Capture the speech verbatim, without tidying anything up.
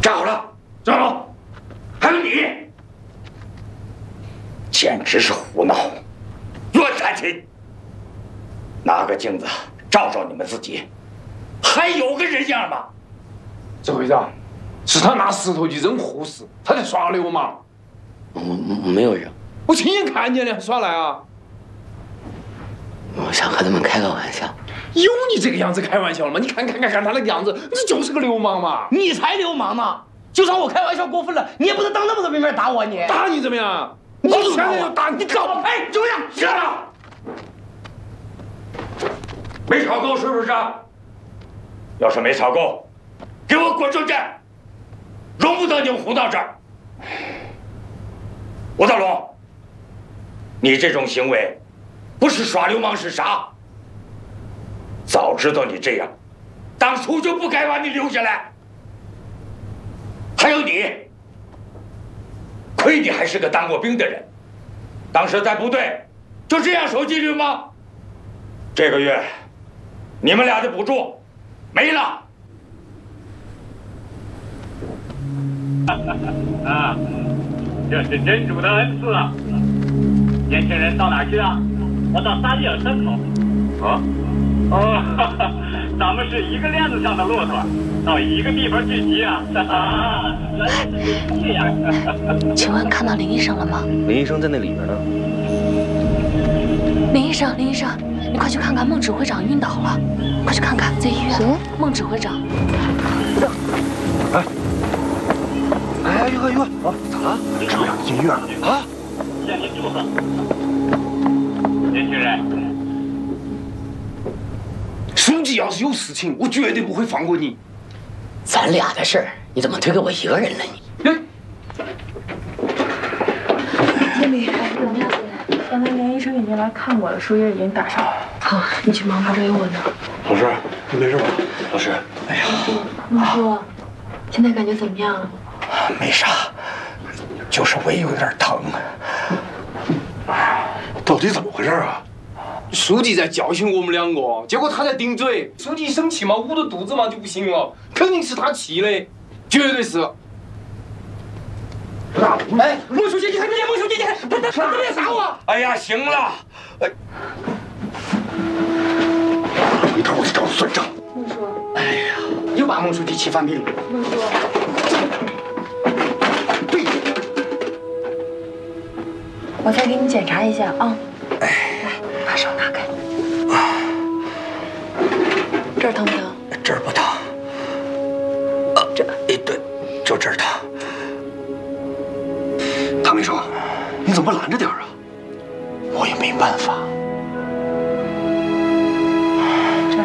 站好了，站好！还有你，简直是胡闹！乱弹琴！拿个镜子照照你们自己，还有个人样吗？ 指挥长，是他拿石头去扔护士，他在耍流氓。 我没有扔， 我亲眼看见了，耍来啊！ 我想和他们开个玩笑。 有你这个样子开玩笑了吗？你看看看看他那个样子，这就是个流氓嘛！ 你才流氓呢！就算我开玩笑过分了，你也不能当那么多面面打我，你打你怎么样？ 你现在就打你搞！ 哎，怎么样？行了，没吵够是不是？要是没吵够，给我滚出去！容不得你们胡闹这儿。吴大龙，你这种行为，不是耍流氓是啥？早知道你这样，当初就不该把你留下来。还有你，亏你还是个当过兵的人，当时在部队就这样守纪律吗？这个月你们俩的补助没了。 啊，这是真主的恩赐啊！年轻人到哪儿去啊？我到三野山口。哦哦，哈哈，咱们是一个链子上的骆驼，到一个地方聚集啊！啊，原来是这样。 请问看到林医生了吗？ 林医生在那里边呢。 林医生，林医生，你快去看看孟指挥长晕倒了，快去看看，在医院。谁？孟指挥长。 哎。哎，于哥，于哥，啊，咋了？指挥长进医院了啊！ 向您祝贺，年轻人。 书记要是有事情，我绝对不会放过你。 咱俩的事儿，你怎么推给我一个人了你？ 经理，怎么样？刚才连医生已经来看我了，输液已经打上了。 好，你去忙吧，没有我呢。 老师，你没事吧？老师， 哎呀， 孟叔，现在感觉怎么样？ 没啥，就是胃有点疼。 到底怎么回事啊？ 书记在教训我们两个，结果他在顶嘴。书记生气嘛，捂着肚子嘛就不行了，肯定是他气的，绝对是。哎，孟书记，你看这孟书记，你看他他他这边杀我！ 哎呀，行了，哎， 回头我去找他算账。 孟叔， 哎呀，又把孟书记气犯病了。 孟叔， 对， 我再给你检查一下啊。 哎， 来，把手拿开。这儿疼不疼？ 这儿不疼。啊，这哎对，就这儿疼。 唐医生，你怎么不拦着点啊？ 我也没办法。